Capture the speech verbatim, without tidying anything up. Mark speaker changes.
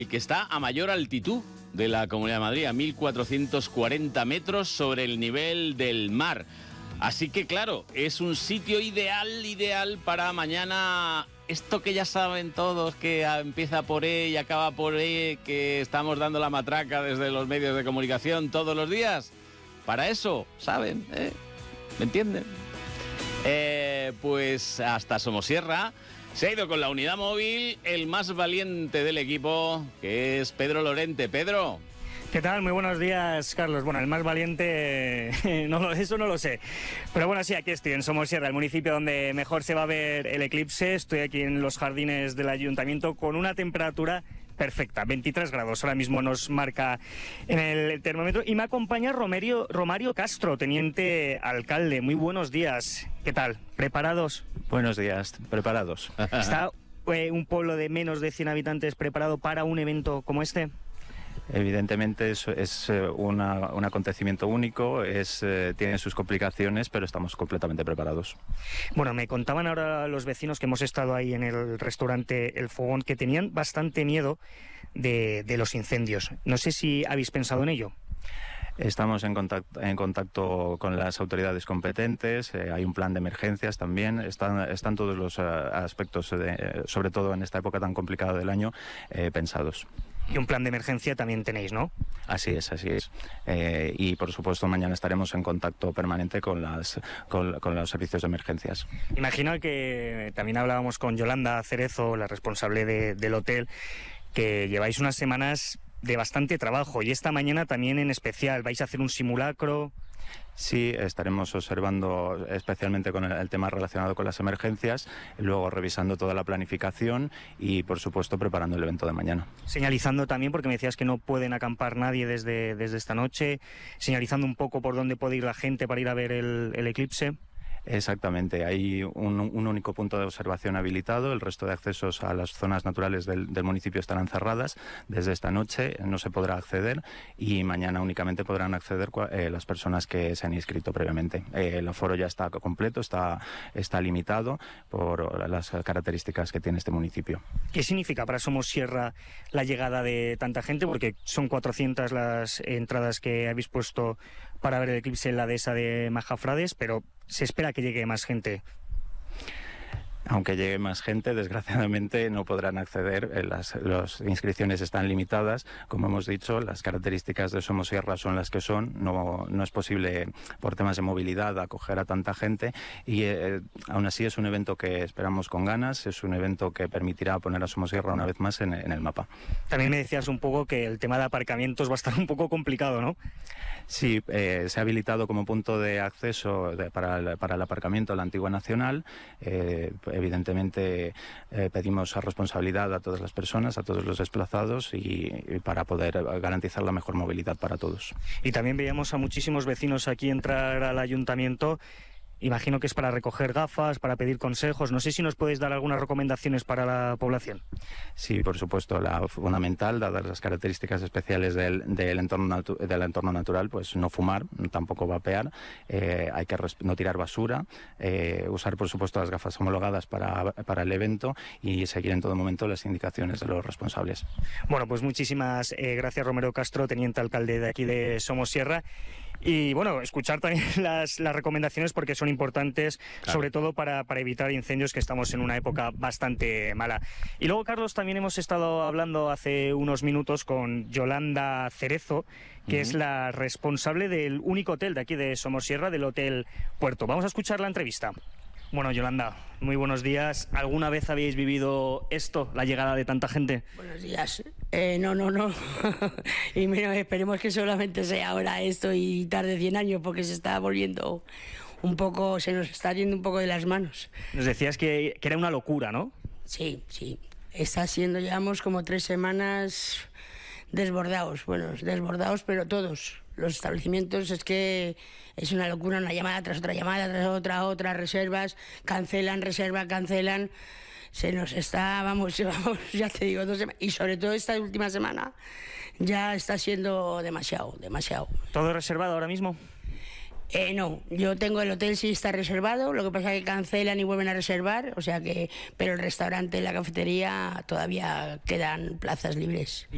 Speaker 1: que está a mayor altitud de la Comunidad de Madrid, a mil cuatrocientos cuarenta metros sobre el nivel del mar. Así que claro, es un sitio ideal, ideal para mañana, esto que ya saben todos, que empieza por E y acaba por E, que estamos dando la matraca desde los medios de comunicación todos los días. Para eso, ¿saben? ¿Eh? ¿Me entienden? Eh, pues hasta Somosierra se ha ido con la unidad móvil el más valiente del equipo, que es Pedro Lorente. Pedro.
Speaker 2: ¿Qué tal? Muy buenos días, Carlos. Bueno, el más valiente, no, eso no lo sé. Pero bueno, sí, aquí estoy, en Somosierra, el municipio donde mejor se va a ver el eclipse. Estoy aquí en los jardines del ayuntamiento con una temperatura perfecta, veintitrés grados. Ahora mismo nos marca en el termómetro. Y me acompaña Romario, Romario Castro, teniente alcalde. Muy buenos días. ¿Qué tal? ¿Preparados?
Speaker 3: Buenos días, preparados.
Speaker 2: ¿Está eh, un pueblo de menos de cien habitantes preparado para un evento como este?
Speaker 3: Evidentemente es, es una, un acontecimiento único, es, eh, tiene sus complicaciones, pero estamos completamente preparados.
Speaker 2: Bueno, me contaban ahora los vecinos que hemos estado ahí en el restaurante El Fogón que tenían bastante miedo de, de los incendios. No sé si habéis pensado en ello.
Speaker 3: Estamos en contacto, en contacto con las autoridades competentes, eh, hay un plan de emergencias también, están, están todos los uh, aspectos, de, sobre todo en esta época tan complicada del año, eh, pensados.
Speaker 2: Y un plan de emergencia también tenéis, ¿no?
Speaker 3: Así es, así es. Eh, y por supuesto mañana estaremos en contacto permanente con, las, con, con los servicios de emergencias.
Speaker 2: Imagino que también hablábamos con Yolanda Cerezo, la responsable de, del hotel, que lleváis unas semanas de bastante trabajo y esta mañana también en especial. ¿Vais a hacer un simulacro?
Speaker 3: Sí, estaremos observando especialmente con el, el tema relacionado con las emergencias, luego revisando toda la planificación y, por supuesto, preparando el evento de mañana.
Speaker 2: Señalizando también, porque me decías que no pueden acampar nadie desde, desde esta noche, señalizando un poco por dónde puede ir la gente para ir a ver el, el eclipse.
Speaker 3: Exactamente, hay un, un único punto de observación habilitado, el resto de accesos a las zonas naturales del, del municipio estarán cerradas. Desde esta noche no se podrá acceder y mañana únicamente podrán acceder eh, las personas que se han inscrito previamente. Eh, el aforo ya está completo, está, está limitado por las características que tiene este municipio.
Speaker 2: ¿Qué significa para Somosierra la llegada de tanta gente? Porque son cuatrocientas las entradas que habéis puesto para ver el eclipse en la dehesa de Majafrades, pero se espera que llegue más gente.
Speaker 3: Aunque llegue más gente, desgraciadamente no podrán acceder, las, las inscripciones están limitadas, como hemos dicho, las características de Somosierra son las que son, no, no es posible por temas de movilidad acoger a tanta gente y eh, aún así es un evento que esperamos con ganas, es un evento que permitirá poner a Somosierra una vez más en, en el mapa.
Speaker 2: También me decías un poco que el tema de aparcamientos va a estar un poco complicado, ¿no?
Speaker 3: Sí, eh, se ha habilitado como punto de acceso de, para, el, para el aparcamiento la Antigua Nacional. Eh, evidentemente eh, pedimos a responsabilidad a todas las personas, a todos los desplazados y, y para poder garantizar la mejor movilidad para todos.
Speaker 2: Y también veíamos a muchísimos vecinos aquí entrar al ayuntamiento. Imagino que es para recoger gafas, para pedir consejos. No sé si nos podéis dar algunas recomendaciones para la población.
Speaker 3: Sí, por supuesto, la fundamental, dadas las características especiales del, del, entorno, del entorno natural, pues no fumar, tampoco vapear, eh, hay que no tirar basura, eh, usar por supuesto las gafas homologadas para, para el evento y seguir en todo momento las indicaciones de los responsables.
Speaker 2: Bueno, pues muchísimas eh, gracias, Romero Castro, teniente alcalde de aquí de Somosierra. Y bueno, escuchar también las, las recomendaciones porque son importantes, claro, sobre todo para, para evitar incendios, que estamos en una época bastante mala. Y luego, Carlos, también hemos estado hablando hace unos minutos con Yolanda Cerezo, que uh-huh. es la responsable del único hotel de aquí de Somosierra, del Hotel Puerto. Vamos a escuchar la entrevista. Bueno, Yolanda, muy buenos días. ¿Alguna vez habéis vivido esto, la llegada de tanta gente?
Speaker 4: Buenos días. Eh, no, no, no. Y menos, esperemos que solamente sea ahora esto y tarde cien años, porque se está volviendo un poco, se nos está yendo un poco de las manos.
Speaker 2: Nos decías que, que era una locura, ¿no?
Speaker 4: Sí, sí. Está siendo, llevamos como tres semanas desbordados, bueno, desbordados, pero todos. Los establecimientos es que es una locura, una llamada tras otra llamada, tras otra, otras reservas, cancelan, reserva, cancelan. Se nos está, vamos, vamos, ya te digo, dos semanas. Y sobre todo esta última semana ya está siendo demasiado, demasiado.
Speaker 2: ¿Todo reservado ahora mismo?
Speaker 4: Eh, no, yo tengo el hotel, sí está reservado, lo que pasa es que cancelan y vuelven a reservar, o sea que, pero el restaurante y la cafetería todavía quedan plazas libres.